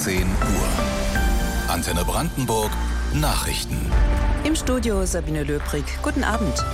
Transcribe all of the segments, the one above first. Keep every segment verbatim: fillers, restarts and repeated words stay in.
zehn Uhr. Antenne Brandenburg Nachrichten. Im Studio Sabine Löbrig. Guten Abend.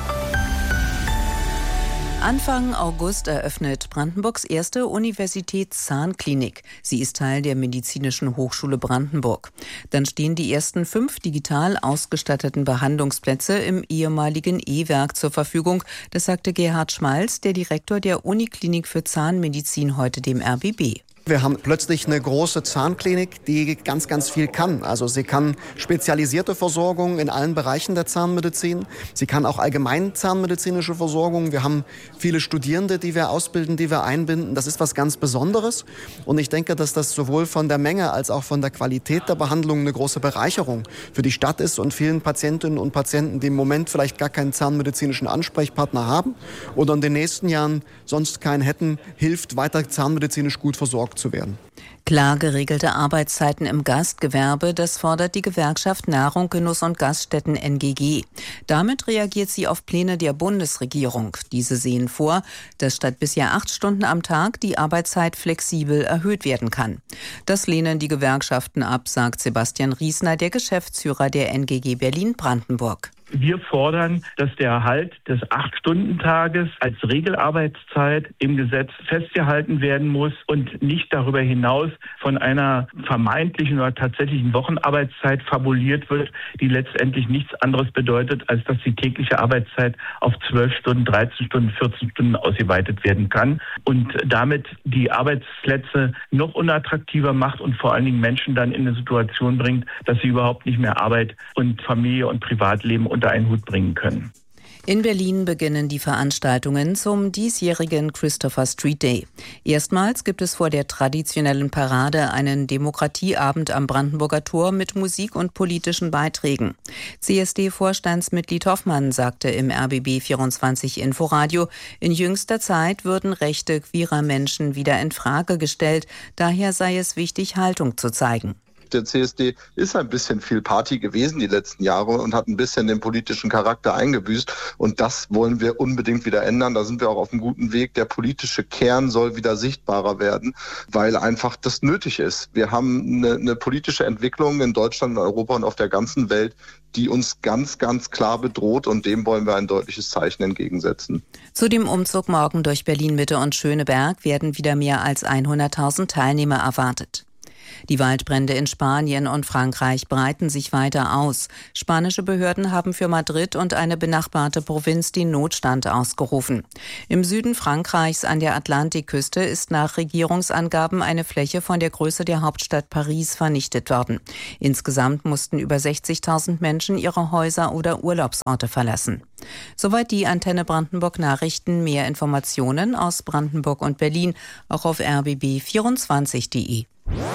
Anfang August eröffnet Brandenburgs erste Universitäts-Zahnklinik. Sie ist Teil der Medizinischen Hochschule Brandenburg. Dann stehen die ersten fünf digital ausgestatteten Behandlungsplätze im ehemaligen E-Werk zur Verfügung. Das sagte Gerhard Schmalz, der Direktor der Uniklinik für Zahnmedizin, heute dem R B B. Wir haben plötzlich eine große Zahnklinik, die ganz, ganz viel kann. Also sie kann spezialisierte Versorgung in allen Bereichen der Zahnmedizin. Sie kann auch allgemein zahnmedizinische Versorgung. Wir haben viele Studierende, die wir ausbilden, die wir einbinden. Das ist was ganz Besonderes. Und ich denke, dass das sowohl von der Menge als auch von der Qualität der Behandlung eine große Bereicherung für die Stadt ist und vielen Patientinnen und Patienten, die im Moment vielleicht gar keinen zahnmedizinischen Ansprechpartner haben oder in den nächsten Jahren sonst keinen hätten, hilft, weiter zahnmedizinisch gut versorgt zu werden. Klar geregelte Arbeitszeiten im Gastgewerbe, das fordert die Gewerkschaft Nahrung, Genuss und Gaststätten N G G. Damit reagiert sie auf Pläne der Bundesregierung. Diese sehen vor, dass statt bisher acht Stunden am Tag die Arbeitszeit flexibel erhöht werden kann. Das lehnen die Gewerkschaften ab, sagt Sebastian Riesner, der Geschäftsführer der N G G Berlin-Brandenburg. Wir fordern, dass der Erhalt des acht-Stunden-Tages als Regelarbeitszeit im Gesetz festgehalten werden muss und nicht darüber hinaus von einer vermeintlichen oder tatsächlichen Wochenarbeitszeit fabuliert wird, die letztendlich nichts anderes bedeutet, als dass die tägliche Arbeitszeit auf zwölf Stunden, dreizehn Stunden, vierzehn Stunden ausgeweitet werden kann und damit die Arbeitsplätze noch unattraktiver macht und vor allen Dingen Menschen dann in eine Situation bringt, dass sie überhaupt nicht mehr Arbeit und Familie und Privatleben unter einen Hut bringen können. In Berlin beginnen die Veranstaltungen zum diesjährigen Christopher Street Day. Erstmals gibt es vor der traditionellen Parade einen Demokratieabend am Brandenburger Tor mit Musik und politischen Beiträgen. C S D-Vorstandsmitglied Hoffmann sagte im R B B vierundzwanzig Inforadio, in jüngster Zeit würden Rechte queerer Menschen wieder in Frage gestellt. Daher sei es wichtig, Haltung zu zeigen. Der C S D ist ein bisschen viel Party gewesen die letzten Jahre und hat ein bisschen den politischen Charakter eingebüßt. Und das wollen wir unbedingt wieder ändern. Da sind wir auch auf einem guten Weg. Der politische Kern soll wieder sichtbarer werden, weil einfach das nötig ist. Wir haben eine, eine politische Entwicklung in Deutschland, in Europa und auf der ganzen Welt, die uns ganz, ganz klar bedroht. Und dem wollen wir ein deutliches Zeichen entgegensetzen. Zu dem Umzug morgen durch Berlin-Mitte und Schöneberg werden wieder mehr als hunderttausend Teilnehmer erwartet. Die Waldbrände in Spanien und Frankreich breiten sich weiter aus. Spanische Behörden haben für Madrid und eine benachbarte Provinz den Notstand ausgerufen. Im Süden Frankreichs an der Atlantikküste ist nach Regierungsangaben eine Fläche von der Größe der Hauptstadt Paris vernichtet worden. Insgesamt mussten über sechzigtausend Menschen ihre Häuser oder Urlaubsorte verlassen. Soweit die Antenne Brandenburg Nachrichten. Mehr Informationen aus Brandenburg und Berlin auch auf r b b vierundzwanzig punkt de.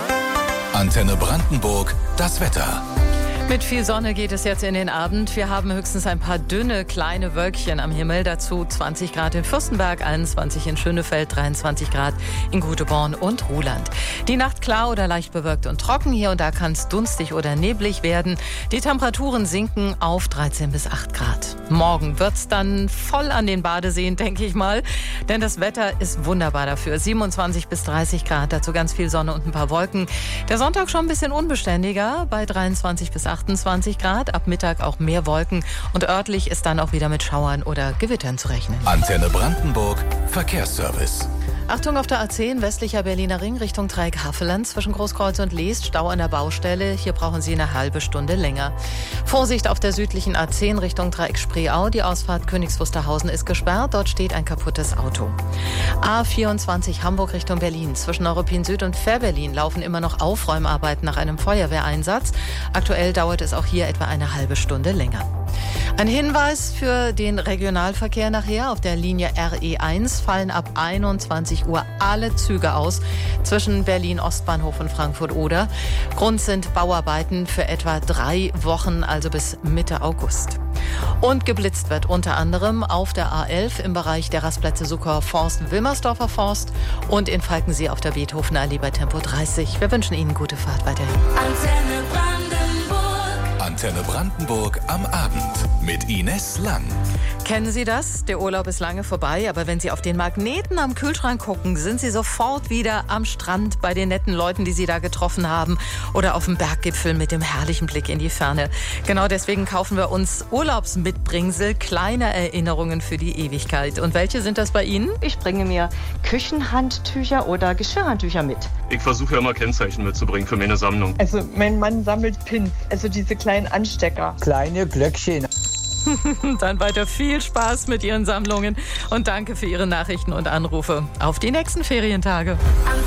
Antenne Brandenburg, das Wetter. Mit viel Sonne geht es jetzt in den Abend. Wir haben höchstens ein paar dünne, kleine Wölkchen am Himmel. Dazu zwanzig Grad in Fürstenberg, einundzwanzig in Schönefeld, dreiundzwanzig Grad in Guteborn und Ruhland. Die Nacht klar oder leicht bewölkt und trocken. Hier und da kann es dunstig oder neblig werden. Die Temperaturen sinken auf dreizehn bis acht Grad. Morgen wird es dann voll an den Badeseen, denke ich mal. Denn das Wetter ist wunderbar dafür. siebenundzwanzig bis dreißig Grad, dazu ganz viel Sonne und ein paar Wolken. Der Sonntag schon ein bisschen unbeständiger, bei dreiundzwanzig bis achtundzwanzig Grad, ab Mittag auch mehr Wolken und örtlich ist dann auch wieder mit Schauern oder Gewittern zu rechnen. Antenne Brandenburg, Verkehrsservice. Achtung auf der A zehn, westlicher Berliner Ring, Richtung Dreieck-Havelland, zwischen Großkreuz und Leest, Stau an der Baustelle. Hier brauchen Sie eine halbe Stunde länger. Vorsicht auf der südlichen A zehn Richtung Dreieck-Spreeau. Die Ausfahrt Königs Wusterhausen ist gesperrt. Dort steht ein kaputtes Auto. A vierundzwanzig Hamburg Richtung Berlin. Zwischen Neuruppin Süd und Fährberlin laufen immer noch Aufräumarbeiten nach einem Feuerwehreinsatz. Aktuell dauert es auch hier etwa eine halbe Stunde länger. Ein Hinweis für den Regionalverkehr nachher. Auf der Linie R E eins fallen ab einundzwanzig Uhr alle Züge aus zwischen Berlin-Ostbahnhof und Frankfurt-Oder. Grund sind Bauarbeiten für etwa drei Wochen, also bis Mitte August. Und geblitzt wird unter anderem auf der A elf im Bereich der Rastplätze Suckower Forst, Wilmersdorfer Forst und in Falkensee auf der Beethovenallee bei Tempo dreißig. Wir wünschen Ihnen gute Fahrt weiterhin. Antenne Antenne Brandenburg am Abend mit Ines Lang. Kennen Sie das? Der Urlaub ist lange vorbei, aber wenn Sie auf den Magneten am Kühlschrank gucken, sind Sie sofort wieder am Strand bei den netten Leuten, die Sie da getroffen haben, oder auf dem Berggipfel mit dem herrlichen Blick in die Ferne. Genau deswegen kaufen wir uns Urlaubsmitbringsel, kleine Erinnerungen für die Ewigkeit. Und welche sind das bei Ihnen? Ich bringe mir Küchenhandtücher oder Geschirrhandtücher mit. Ich versuche ja immer Kennzeichen mitzubringen für meine Sammlung. Also mein Mann sammelt Pins, also diese kleinen Anstecker. Kleine Glöckchen. Dann weiter viel Spaß mit Ihren Sammlungen und danke für Ihre Nachrichten und Anrufe. Auf die nächsten Ferientage.